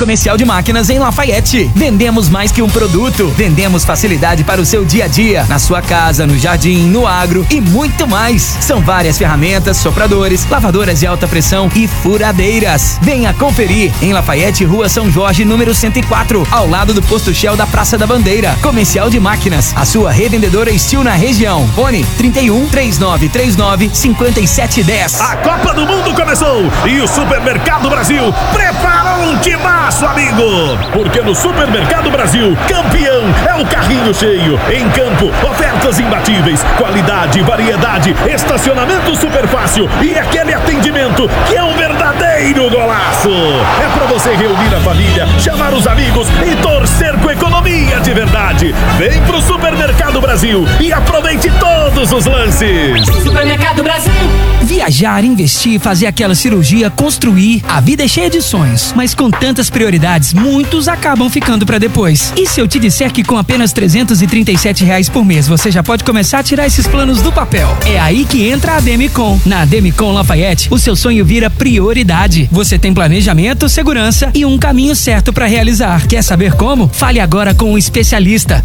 Comercial de Máquinas em Lafayette. Vendemos mais que um produto, vendemos facilidade para o seu dia a dia, na sua casa, no jardim, no agro e muito mais. São várias ferramentas, sopradores, lavadoras de alta pressão e furadeiras. Venha conferir em Lafayette, Rua São Jorge, número 104, ao lado do posto Shell da Praça da Bandeira. Comercial de Máquinas, a sua revendedora Steel na região. Fone 31 3939 5710. A Copa do Mundo começou e o Supermercado Brasil preparou um timaço, amigo. Porque no Supermercado Brasil, campeão é o carrinho cheio. Em campo, ofertas imbatíveis, qualidade, variedade, estacionamento super fácil e aquele atendimento que é um verdadeiro golaço. É pra você reunir a família, chamar os amigos e torcer com economia de verdade. Vem pro Supermercado Brasil e aproveite todos os lances. Supermercado Brasil. Viajar, investir, fazer aquela cirurgia, construir. A vida é cheia de sonhos, mas com tantas prioridades, muitos acabam ficando pra depois. E se eu te disser que com apenas R$337 por mês você já pode começar a tirar esses planos do papel? É aí que entra a Demicon. Na Demicon Lafayette, o seu sonho vira prioridade. Você tem planejamento, segurança e um caminho certo pra realizar. Quer saber como? Fale agora com um especialista.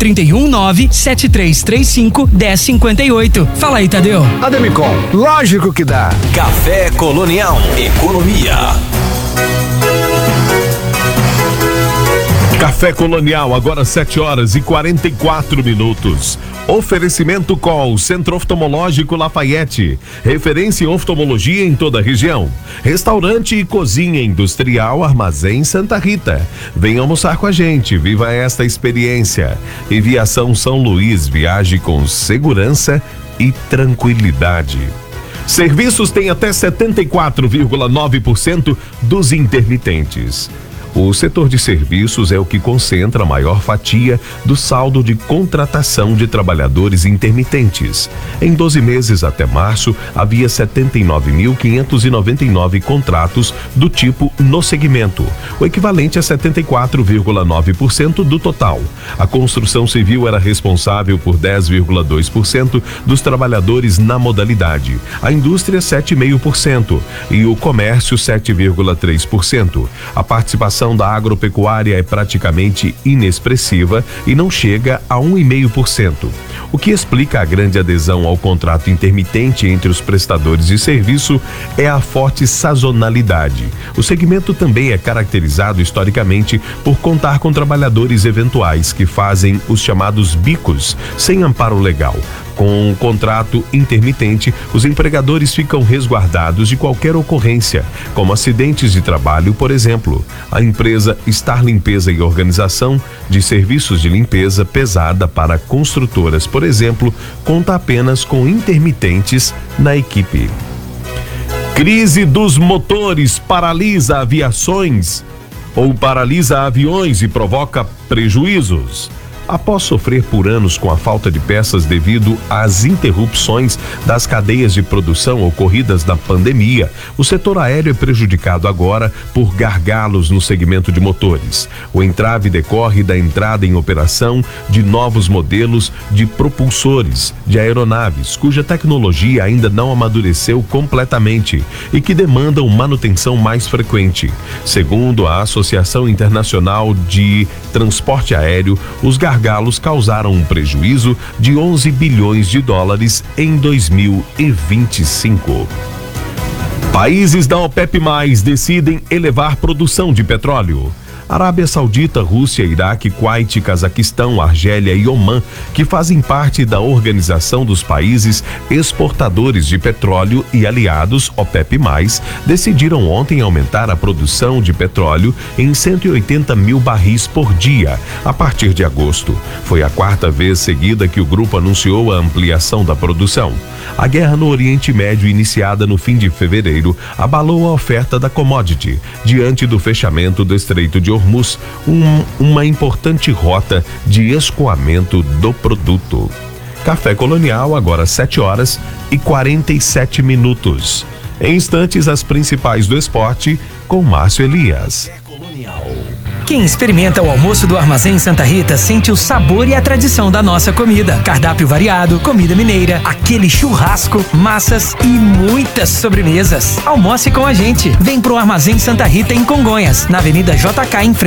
319-7335-1058. Fala aí, Tadeu. A Demicon, lógico que dá. Café Colonial. Economia. Café Colonial, agora 7h44. Oferecimento Col, Centro Oftalmológico Lafayette. Referência em oftalmologia em toda a região. Restaurante e cozinha industrial Armazém Santa Rita. Venha almoçar com a gente, viva esta experiência. Aviação São Luís, viaje com segurança e tranquilidade. Serviços têm até 74,9% dos intermitentes. O setor de serviços é o que concentra a maior fatia do saldo de contratação de trabalhadores intermitentes. Em 12 meses até março, havia 79.599 contratos do tipo no segmento, o equivalente a 74,9% do total. A construção civil era responsável por 10,2% dos trabalhadores na modalidade, a indústria 7,5% e o comércio 7,3%. A participação da agropecuária é praticamente inexpressiva e não chega a 1,5%, o que explica a grande adesão ao contrato intermitente entre os prestadores de serviço é a forte sazonalidade. O segmento também é caracterizado historicamente por contar com trabalhadores eventuais que fazem os chamados bicos sem amparo legal. Com um contrato intermitente, os empregadores ficam resguardados de qualquer ocorrência, como acidentes de trabalho, por exemplo. A empresa Star Limpeza e Organização de Serviços de Limpeza Pesada para construtoras, por exemplo, conta apenas com intermitentes na equipe. Crise dos motores paralisa aviações ou paralisa aviões e provoca prejuízos. Após sofrer por anos com a falta de peças devido às interrupções das cadeias de produção ocorridas na pandemia, o setor aéreo é prejudicado agora por gargalos no segmento de motores. O entrave decorre da entrada em operação de novos modelos de propulsores de aeronaves, cuja tecnologia ainda não amadureceu completamente e que demandam manutenção mais frequente. Segundo a Associação Internacional de Transporte Aéreo, os gargalos causaram um prejuízo de 11 bilhões de dólares em 2025. Países da OPEP+, decidem elevar produção de petróleo. Arábia Saudita, Rússia, Iraque, Kuwait, Cazaquistão, Argélia e Omã, que fazem parte da Organização dos Países Exportadores de Petróleo e aliados OPEP+, decidiram ontem aumentar a produção de petróleo em 180 mil barris por dia, a partir de agosto. Foi a quarta vez seguida que o grupo anunciou a ampliação da produção. A guerra no Oriente Médio, iniciada no fim de fevereiro, abalou a oferta da commodity, diante do fechamento do Estreito de Hormuz, uma importante rota de escoamento do produto. Café Colonial, agora 7h47. Em instantes, as principais do esporte, com Márcio Elias. Quem experimenta o almoço do Armazém Santa Rita sente o sabor e a tradição da nossa comida. Cardápio variado, comida mineira, aquele churrasco, massas e muitas sobremesas. Almoce com a gente. Vem pro Armazém Santa Rita em Congonhas, na Avenida JK, em frente